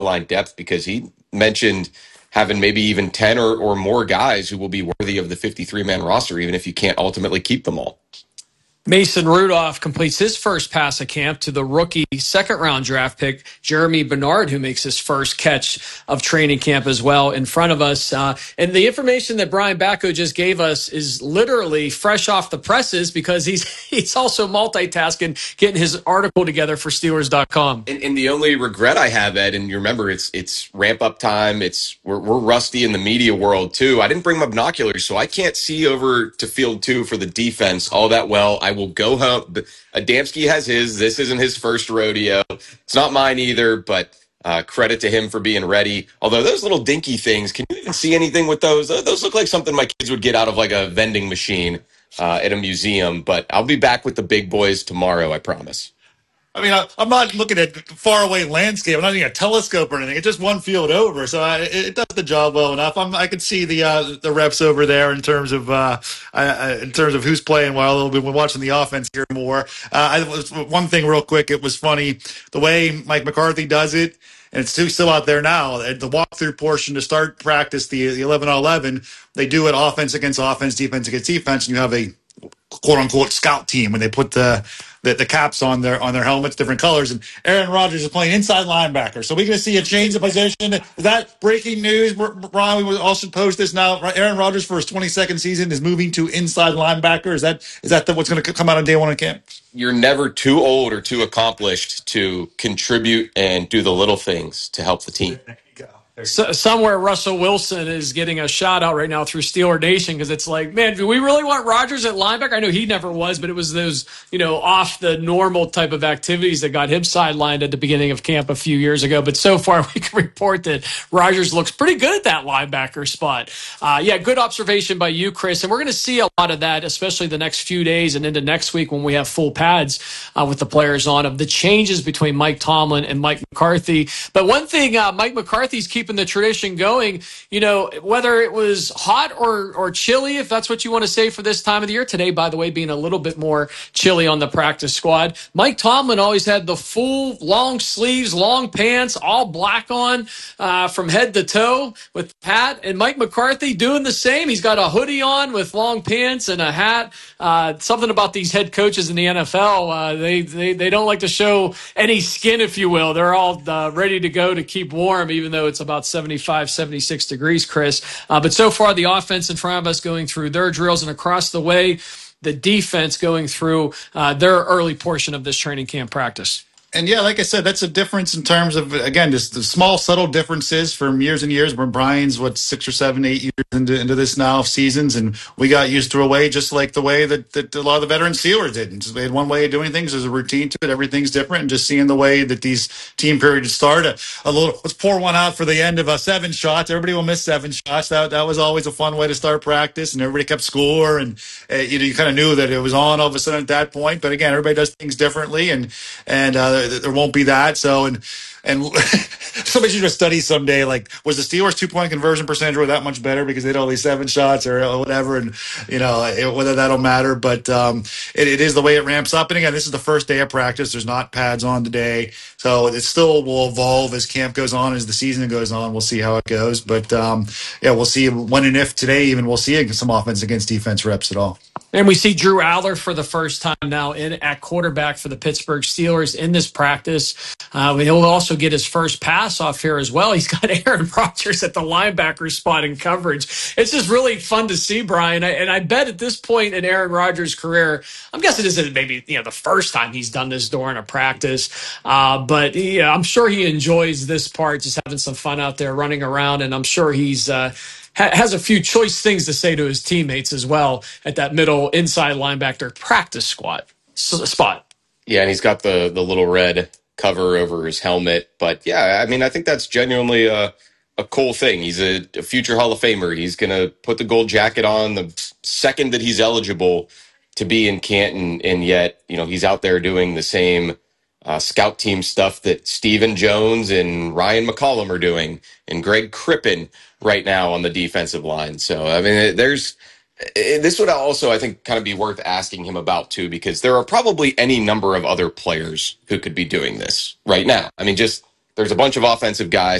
line depth, because he mentioned having maybe even 10 or more guys who will be worthy of the 53-man roster, even if you can't ultimately keep them all. Mason Rudolph completes his first pass of camp to the rookie second-round draft pick, Jeremy Bernard, who makes his first catch of training camp as well in front of us. And the information that Brian Bacco just gave us is literally fresh off the presses, because he's also multitasking, getting his article together for Steelers.com. And the only regret I have, Ed, and you remember, it's ramp-up time. We're rusty in the media world, too. I didn't bring my binoculars, so I can't see over to field 2 for the defense all that well. I will go home. Adamski has his. This isn't his first rodeo. It's not mine either, but credit to him for being ready. Although those little dinky things, can you even see anything with those? Those look like something my kids would get out of like a vending machine at a museum. But I'll be back with the big boys tomorrow, I promise. I mean, I'm not looking at faraway landscape. I'm not using a telescope or anything. It's just one field over, so it does the job well enough. I can see the reps over there in terms of who's playing well. We've been watching the offense here more. One thing real quick. It was funny the way Mike McCarthy does it. And it's still out there now. The walkthrough portion to start practice, the 11-on-11, they do it offense against offense, defense against defense, and you have a quote-unquote scout team when they put the caps on their helmets, different colors. And Aaron Rodgers is playing inside linebacker. So we're going to see a change of position. Is that breaking news? Brian, we also post this now. Aaron Rodgers, for his 22nd season, is moving to inside linebacker. Is that what's going to come out on day one of camp? You're never too old or too accomplished to contribute and do the little things to help the team. So, somewhere Russell Wilson is getting a shout out right now through Steeler Nation, because it's like, man, do we really want Rodgers at linebacker? I know he never was, but it was those, off the normal type of activities that got him sidelined at the beginning of camp a few years ago. But so far, we can report that Rodgers looks pretty good at that linebacker spot. Good observation by you, Chris. And we're going to see a lot of that, especially the next few days and into next week when we have full pads with the players on, of the changes between Mike Tomlin and Mike McCarthy. But one thing, Mike McCarthy's keeping the tradition going, whether it was hot or chilly, if that's what you want to say for this time of the year. Today, by the way, being a little bit more chilly on the practice squad. Mike Tomlin always had the full long sleeves, long pants, all black on from head to toe with Pat, and Mike McCarthy doing the same. He's got a hoodie on with long pants and a hat. Something about these head coaches in the NFL, they don't like to show any skin, if you will. They're all ready to go to keep warm, even though it's about 75, 76 degrees, Chris. But so far, the offense in front of us going through their drills, and across the way, the defense going through their early portion of this training camp practice. And yeah, like I said, that's a difference in terms of, again, just the small, subtle differences from years and years. Where Brian's 6 or 7, 8 years into this now of seasons, and we got used to a way just like the way that a lot of the veteran Steelers did. And they had one way of doing things. There's a routine to it. Everything's different. And just seeing the way that these team periods start, a little, let's pour one out for the end of 7 shots. Everybody will miss 7 shots. That was always a fun way to start practice, and everybody kept score, and you kind of knew that it was on all of a sudden at that point. But again, everybody does things differently, and there won't be that. So, and somebody should just study someday, like, was the Steelers 2-point conversion percentage really that much better because they had all these 7 shots or whatever, and whether that'll matter. But it is the way it ramps up. And again, this is the first day of practice. There's not pads on today, so it still will evolve as camp goes on, as the season goes on. We'll see how it goes. But we'll see when and if today even we'll see some offense against defense reps at all. And we see Drew Aller for the first time now at quarterback for the Pittsburgh Steelers in this practice. He'll also get his first pass off here as well. He's got Aaron Rodgers at the linebacker spot in coverage. It's just really fun to see, Brian. And I bet at this point in Aaron Rodgers' career, I'm guessing this is maybe the first time he's done this during a practice. But I'm sure he enjoys this part, just having some fun out there running around. And I'm sure he's has a few choice things to say to his teammates as well at that middle inside linebacker practice spot. Yeah, and he's got the little red cover over his helmet. But yeah, I mean, I think that's genuinely a cool thing. He's a future Hall of Famer. He's going to put the gold jacket on the second that he's eligible to be in Canton, and yet, he's out there doing the same scout team stuff that Stephen Jones and Ryan McCollum are doing, and Greg Crippen right now on the defensive line. So, I mean, this would also, I think, kind of be worth asking him about, too, because there are probably any number of other players who could be doing this right now. I mean, just there's a bunch of offensive guys